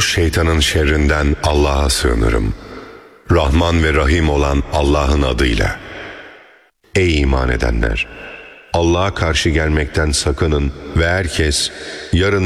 Sarhoş şeytanın şerrinden Allah'a sığınırım. Rahman ve Rahim olan Allah'ın adıyla. Ey iman edenler! Allah'a karşı gelmekten sakının ve herkes yarın